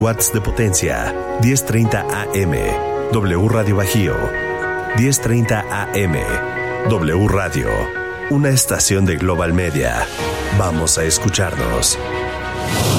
watts de potencia, 1030 AM, W Radio Bajío, 1030 AM, W Radio, una estación de Global Media. Vamos a escucharnos.